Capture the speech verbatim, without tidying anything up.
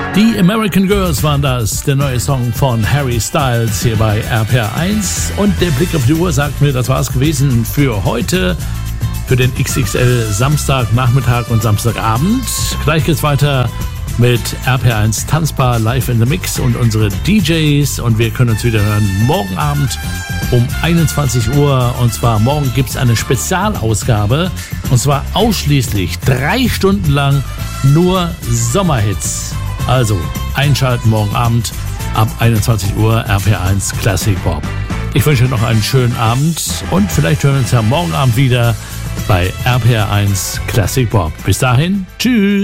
Die American Girls waren das, der neue Song von Harry Styles hier bei R P R eins. Und der Blick auf die Uhr sagt mir, das war es gewesen für heute, für den X X L Samstagnachmittag und Samstagabend. Gleich geht's weiter mit R P R eins Tanzbar live in the Mix und unsere D Js. Und wir können uns wieder hören morgen Abend um einundzwanzig Uhr. Und zwar morgen gibt's eine Spezialausgabe. Und zwar ausschließlich drei Stunden lang nur Sommerhits. Also einschalten morgen Abend ab einundzwanzig Uhr R P R eins Classic Pop. Ich wünsche euch noch einen schönen Abend und vielleicht hören wir uns ja morgen Abend wieder bei R P R eins Classic Pop. Bis dahin, tschüss!